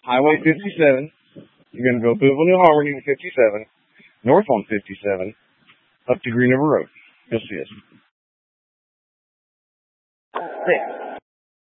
Highway 57. You're going to go Boonville, New Harmony on 57, north on 57, up to Green River Road. You'll see us. There.